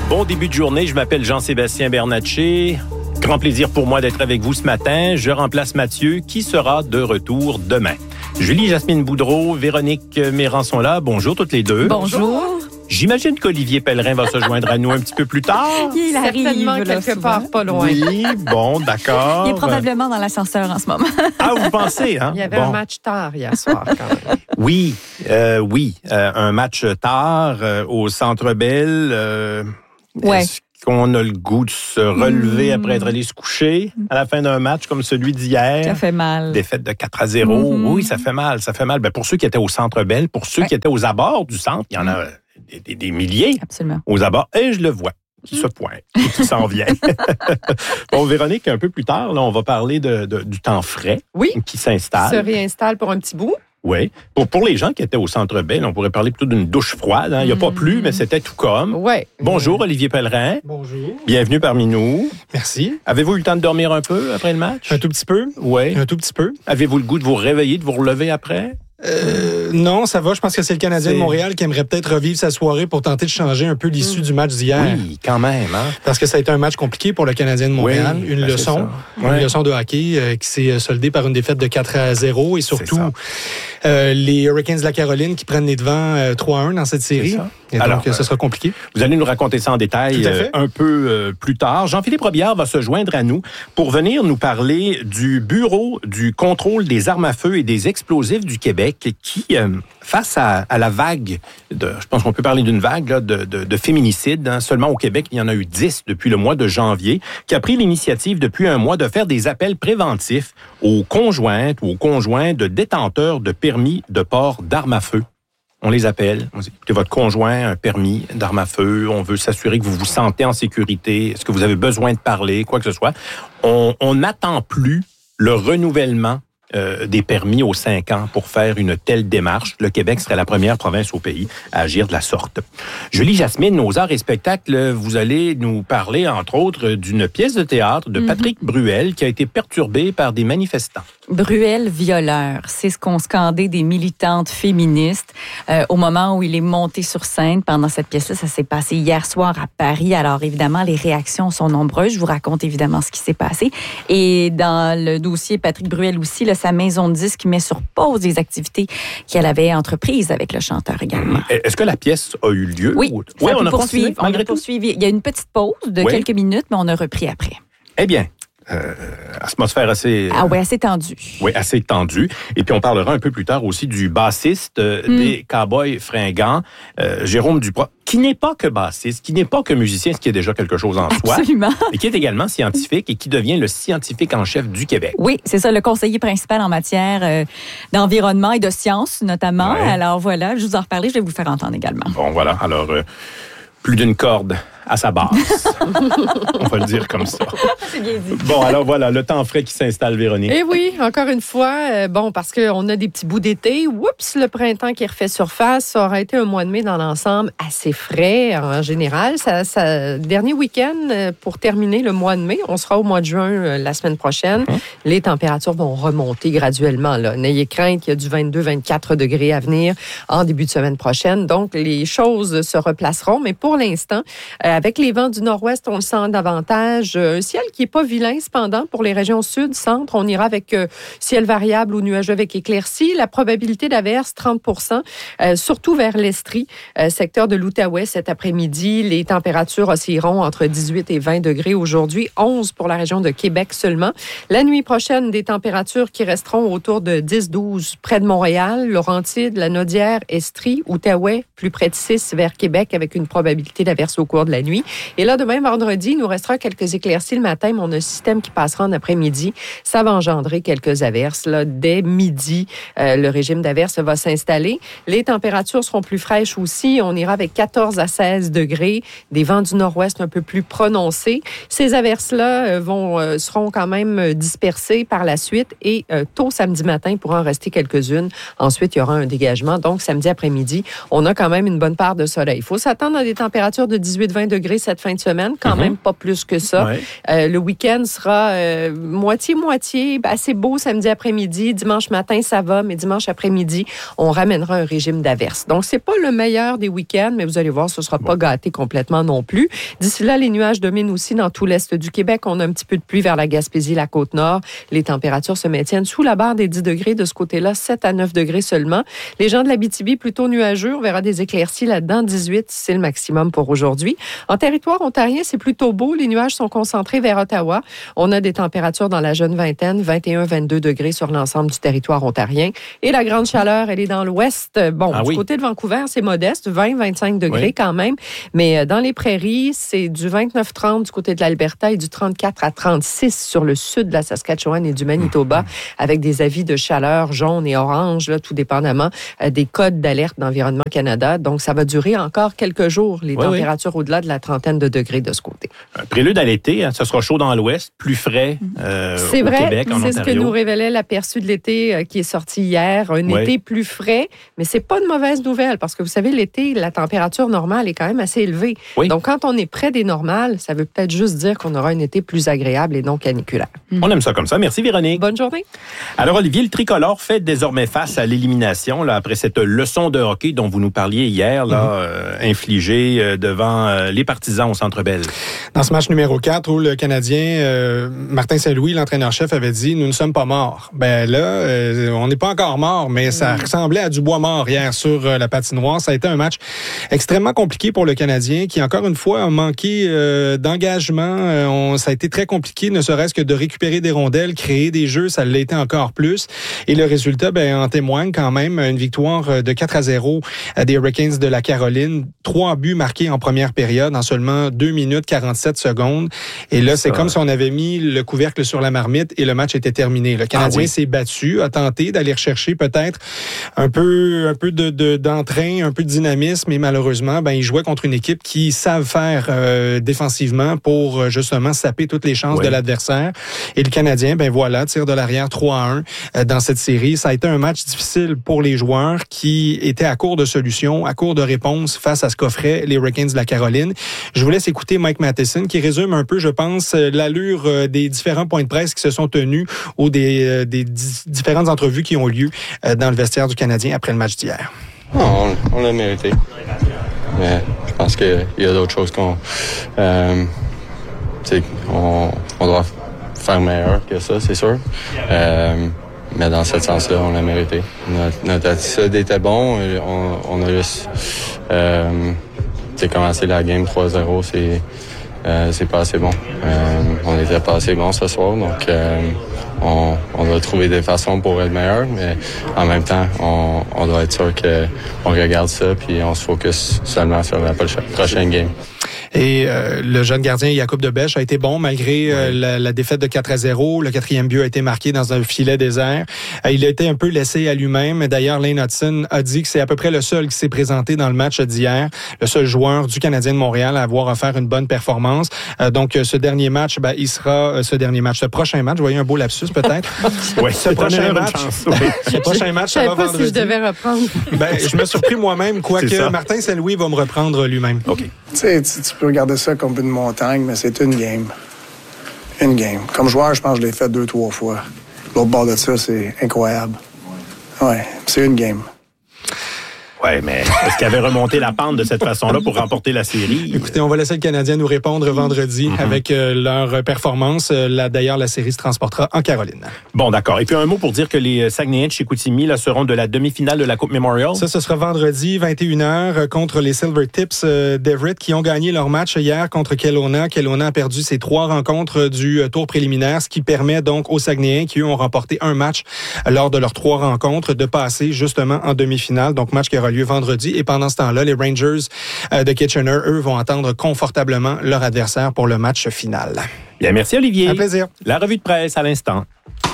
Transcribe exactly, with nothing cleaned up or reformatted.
Bon début de journée, je m'appelle Jean-Sébastien Bernatchez. Grand plaisir pour moi d'être avec vous ce matin. Je remplace Mathieu, qui sera de retour demain. Julie-Jasmine Boudreau, Véronique Méran sont là. Bonjour toutes les deux. Bonjour. J'imagine qu'Olivier Pellerin va se joindre à nous un petit peu plus tard. Il arrive certainement là, quelque souvent. part pas loin. Oui, bon, d'accord. Il est probablement dans l'ascenseur en ce moment. Ah, vous pensez, hein? Il y avait Bon. un match tard hier soir, quand même. Oui, euh, oui. Euh, un match tard euh, au Centre Bell. Euh, Ouais. Est-ce qu'on a le goût de se relever Mmh. après être allé se coucher à la fin d'un match comme celui d'hier? Ça fait mal. Défaite de quatre à zéro. Mm-hmm. Oui, ça fait mal, ça fait mal. Ben, pour ceux qui étaient au Centre Bell, pour ceux Ouais. qui étaient aux abords du centre, il y en a des, des, des milliers Absolument. aux abords. Et je le vois, qui se pointe, et qui s'en vient. Bon, Véronique, un peu plus tard, là, on va parler de, de- du temps frais Oui, qui il se s'installe. réinstalle pour un petit bout. Oui. Pour, pour les gens qui étaient au Centre Bell, on pourrait parler plutôt d'une douche froide. Hein. Il n'y a pas plu, mais c'était tout comme. Ouais. Bonjour, Olivier Pellerin. Bonjour. Bienvenue parmi nous. Merci. Avez-vous eu le temps de dormir un peu après le match? Un tout petit peu. Oui. Un tout petit peu. Avez-vous le goût de vous réveiller, de vous relever après? Euh, non, ça va. Je pense que c'est le Canadien C'est- de Montréal qui aimerait peut-être revivre sa soirée pour tenter de changer un peu l'issue du match d'hier. Oui, quand même. Hein? Parce que ça a été un match compliqué pour le Canadien de Montréal. Oui, une ben, c'est leçon. ça. Ouais. Une leçon de hockey euh, qui s'est soldée par une défaite de quatre à zéro. Et surtout, ça. euh, les Hurricanes de la Caroline qui prennent les devants euh, trois à un dans cette série. C'est ça. Et donc, Alors, euh, ce sera compliqué. Vous allez nous raconter ça en détail Tout à fait. euh, un peu euh, plus tard. Jean-Philippe Robillard va se joindre à nous pour venir nous parler du Bureau du contrôle des armes à feu et des explosifs du Québec qui, euh, face à, à la vague, de, je pense qu'on peut parler d'une vague là, de, de, de féminicides, hein, seulement au Québec, il y en a eu dix depuis le mois de janvier, qui a pris l'initiative depuis un mois de faire des appels préventifs aux conjointes ou aux conjoints de détenteurs de permis de port d'armes à feu. On les appelle, on dit, écoutez, votre conjoint a un permis d'arme à feu, on veut s'assurer que vous vous sentez en sécurité, est-ce que vous avez besoin de parler, quoi que ce soit. On on n'attend plus le renouvellement euh, des permis aux cinq ans pour faire une telle démarche. Le Québec serait la première province au pays à agir de la sorte. Julie-Jasmine, aux arts et spectacles, vous allez nous parler, entre autres, d'une pièce de théâtre de Patrick Bruel qui a été perturbée par des manifestants. Bruel violeur, c'est ce qu'ont scandé des militantes féministes euh, au moment où il est monté sur scène pendant cette pièce-là. Ça s'est passé hier soir à Paris. Alors évidemment, les réactions sont nombreuses. Je vous raconte évidemment ce qui s'est passé. Et dans le dossier Patrick Bruel aussi, là, sa maison de disques met sur pause des activités qu'elle avait entreprises avec le chanteur également. Est-ce que la pièce a eu lieu? Oui, Ou- ça Ouais, a pu on a poursuivre. continué, On malgré a tout? poursuivi. Il y a une petite pause de Oui. quelques minutes, mais on a repris après. Eh bien, euh, atmosphère assez... Ah ouais, assez tendu. Oui, assez tendue. Et puis, on parlera un peu plus tard aussi du bassiste euh, Mm. des Cowboys fringants, euh, Jérôme Duprat, qui n'est pas que bassiste, qui n'est pas que musicien, ce qui est déjà quelque chose en soi, Absolument. mais qui est également scientifique et qui devient le scientifique en chef du Québec. Oui, c'est ça, le conseiller principal en matière euh, d'environnement et de sciences, notamment. Ouais. Alors voilà, je vous en reparler, je vais vous faire entendre également. Bon, voilà. Alors, euh, plus d'une corde à sa basse. On va le dire comme ça. C'est bien dit. Bon, alors voilà, le temps frais qui s'installe, Véronique. Eh oui, encore une fois, euh, bon, parce qu'on a des petits bouts d'été. Oups, le printemps qui refait surface. Ça aura été un mois de mai dans l'ensemble assez frais en général. Ça, ça, dernier week-end euh, pour terminer le mois de mai. On sera au mois de juin euh, la semaine prochaine. Mm-hmm. Les températures vont remonter graduellement. Là. N'ayez crainte, il y a du vingt-deux à vingt-quatre degrés à venir en début de semaine prochaine. Donc, les choses se replaceront. Mais pour l'instant, euh, avec les vents du nord-ouest, on le sent davantage. Euh, un ciel qui n'est pas vilain, cependant, pour les régions sud, centre. On ira avec euh, ciel variable ou nuageux avec éclaircies. La probabilité d'averse, trente pour cent, euh, surtout vers l'Estrie, euh, secteur de l'Outaouais cet après-midi. Les températures oscilleront entre dix-huit et vingt degrés aujourd'hui, onze pour la région de Québec seulement. La nuit prochaine, des températures qui resteront autour de dix à douze près de Montréal, Laurentides, la Naudière, Estrie, Outaouais, plus près de six vers Québec avec une probabilité d'averse au cours de la nuit. Et là, demain, vendredi, il nous restera quelques éclaircies le matin, mais on a un système qui passera en après-midi. Ça va engendrer quelques averses. Là, dès midi, euh, le régime d'averses va s'installer. Les températures seront plus fraîches aussi. On ira avec quatorze à seize degrés, des vents du nord-ouest un peu plus prononcés. Ces averses-là euh, vont, euh, seront quand même dispersées par la suite et euh, tôt samedi matin, il pourra en rester quelques-unes. Ensuite, il y aura un dégagement. Donc, samedi après-midi, on a quand même une bonne part de soleil. Il faut s'attendre à des températures de dix-huit à vingt degrés cette fin de semaine, quand mm-hmm. même pas plus que ça. Ouais. Euh, le week-end sera euh, moitié-moitié, assez beau samedi après-midi. Dimanche matin, ça va, mais dimanche après-midi, on ramènera un régime d'averse. Donc, c'est pas le meilleur des week-ends, mais vous allez voir, ce sera bon. Pas gâté complètement non plus. D'ici là, les nuages dominent aussi dans tout l'est du Québec. On a un petit peu de pluie vers la Gaspésie, la Côte-Nord. Les températures se maintiennent sous la barre des dix degrés de ce côté-là, sept à neuf degrés seulement. Les gens de l'Abitibi, plutôt nuageux. On verra des éclaircies là-dedans. dix-huit, c'est le maximum pour aujourd'hui. En territoire ontarien, c'est plutôt beau. Les nuages sont concentrés vers Ottawa. On a des températures dans la jeune vingtaine, vingt et un à vingt-deux degrés sur l'ensemble du territoire ontarien. Et la grande chaleur, elle est dans l'ouest. Bon, ah, du oui. côté de Vancouver, c'est modeste, vingt à vingt-cinq degrés oui. quand même. Mais dans les prairies, c'est du vingt-neuf à trente du côté de l'Alberta et du trente-quatre à trente-six sur le sud de la Saskatchewan et du Manitoba, mmh. avec des avis de chaleur jaune et orange, là, tout dépendamment euh, des codes d'alerte d'Environnement Canada. Donc, ça va durer encore quelques jours, les oui, températures oui. au-delà de la trentaine de degrés de ce côté. Un prélude à l'été, hein, ça sera chaud dans l'ouest, plus frais euh, c'est au vrai, Québec, en Ontario. C'est ce que nous révélait l'aperçu de l'été euh, qui est sorti hier. Un oui. été plus frais, mais c'est pas une mauvaise nouvelle parce que vous savez, l'été, la température normale est quand même assez élevée. Oui. Donc, quand on est près des normales, ça veut peut-être juste dire qu'on aura un été plus agréable et non caniculaire. Mmh. On aime ça comme ça. Merci, Véronique. Bonne journée. Alors, Olivier, le tricolore fait désormais face à l'élimination là, après cette leçon de hockey dont vous nous parliez hier, là, mmh. euh, infligée euh, devant euh, les partisans au Centre Bell. Dans ce match numéro quatre, où le Canadien, euh, Martin Saint-Louis, l'entraîneur-chef, avait dit « Nous ne sommes pas morts ». Ben là, euh, on n'est pas encore morts, mais ça mmh. ressemblait à du bois mort hier sur euh, la patinoire. Ça a été un match extrêmement compliqué pour le Canadien qui, encore une fois, a manqué euh, d'engagement. Euh, on, ça a été très compliqué, ne serait-ce que de récupérer des rondelles, créer des jeux, ça l'a été encore plus. Et le résultat, ben, en témoigne quand même. Une victoire de quatre à zéro des Hurricanes de la Caroline. Trois buts marqués en première période en seulement deux minutes quarante-sept secondes. Et là, c'est ça. Comme si on avait mis le couvercle sur la marmite et le match était terminé. Le Canadien ah oui. s'est battu, a tenté d'aller rechercher peut-être un peu, un peu de, de, d'entrain, un peu de dynamisme. Et malheureusement, ben, il jouait contre une équipe qui savent faire euh, défensivement pour justement saper toutes les chances oui. de l'adversaire. Et le Canadien, ben voilà, tire de l'arrière trois à un euh, dans cette série. Ça a été un match difficile pour les joueurs qui étaient à court de solutions, à court de réponses face à ce qu'offraient les Hurricanes de la Caroline. Je vous laisse écouter Mike Matheson qui résume un peu, je pense, l'allure euh, des différents points de presse qui se sont tenus ou des, euh, des di- différentes entrevues qui ont lieu euh, dans le vestiaire du Canadien après le match d'hier. Oh, on, on l'a mérité. Mais je pense qu'il y a d'autres choses qu'on... Euh, on, on doit faire meilleur que ça, c'est sûr. Euh, mais dans ce sens-là, on l'a mérité. Notre, notre attitude était bon. On, on a juste euh, commencé la game trois à zéro. C'est, euh, c'est pas assez bon. Euh, on n'était pas assez bon ce soir. Donc, euh, on, on doit trouver des façons pour être meilleur. Mais en même temps, on, on doit être sûr qu'on regarde ça puis on se focus seulement sur la prochaine game. Et euh, le jeune gardien Jakub de Bech a été bon malgré euh, la, la défaite de quatre à zéro. Le quatrième but a été marqué dans un filet désert. Euh, il a été un peu laissé à lui-même. D'ailleurs, Lane Hudson a dit que c'est à peu près le seul qui s'est présenté dans le match d'hier, le seul joueur du Canadien de Montréal à avoir offert une bonne performance. Euh, donc, ce dernier match, ben, il sera euh, ce dernier match, ce prochain match. Vous voyez un beau lapsus peut-être. Oui, ce prochain match. Oui. Ce prochain match, ça va vendredi. Je ne savais pas si je devais reprendre. Ben, je me suis surpris moi-même, quoique Martin Saint-Louis va me reprendre lui-même. Ok. Tu sais, tu, tu peux regarder ça comme une montagne, mais c'est une game. Une game. Comme joueur, je pense que je l'ai fait deux, trois fois. L'autre bord de ça, c'est incroyable. Ouais, c'est une game. Oui, mais est-ce qu'il avait remonté la pente de cette façon-là pour remporter la série? Écoutez, on va laisser le Canadien nous répondre vendredi mm-hmm. avec euh, leur performance. Euh, là, d'ailleurs, la série se transportera en Caroline. Bon, d'accord. Et puis un mot pour dire que les Saguenayens de Chicoutimi là, seront de la demi-finale de la Coupe Memorial. Ça, ce sera vendredi, vingt et une heures, contre les Silver Tips euh, d'Everett qui ont gagné leur match hier contre Kelowna. Kelowna a perdu ses trois rencontres du euh, tour préliminaire, ce qui permet donc aux Saguenayens qui, eux, ont remporté un match lors de leurs trois rencontres de passer justement en demi-finale. Donc, match qui aura lieu vendredi. Et pendant ce temps-là, les Rangers de Kitchener, eux, vont attendre confortablement leur adversaire pour le match final. Bien, merci Olivier. Un plaisir. La revue de presse à l'instant.